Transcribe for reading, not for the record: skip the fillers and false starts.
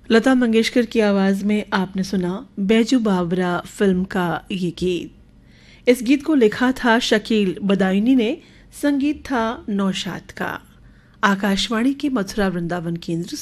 लता मंगेशकर की आवाज में आपने सुना बैजू बावरा फिल्म का ये गीत। इस गीत को लिखा था शकील बदायूनी ने, संगीत था नौशाद का। आकाशवाणी के मथुरा वृंदावन केंद्र